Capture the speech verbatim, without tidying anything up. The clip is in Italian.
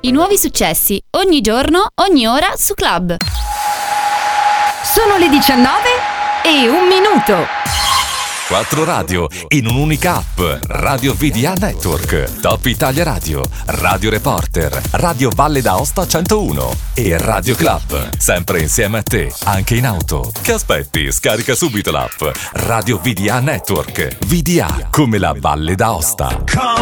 I nuovi successi, ogni giorno, ogni ora su Club. Sono le diciannove e un minuto. Quattro radio in un'unica app. Radio V D A Network, Top Italia Radio, Radio Reporter, Radio Valle d'Aosta centouno e Radio Club. Sempre insieme a te, anche in auto. Che aspetti? Scarica subito l'app. Radio V D A Network. V D A come la Valle d'Aosta.